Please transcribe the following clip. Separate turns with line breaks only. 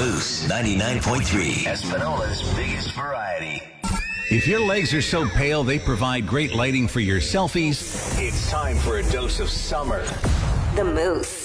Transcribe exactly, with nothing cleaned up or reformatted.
Moose ninety-nine point three, Espanola's biggest variety.
If your legs are so pale they provide great lighting for your selfies, it's time for a dose of summer.
The Moose.